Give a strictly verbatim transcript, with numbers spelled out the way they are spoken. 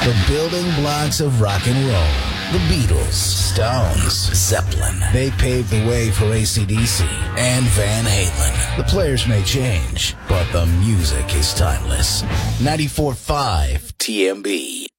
The building blocks of rock and roll. The Beatles, Stones, Zeppelin. They paved the way for A C D C and Van Halen. The players may change, but the music is timeless. ninety-four point five T M B.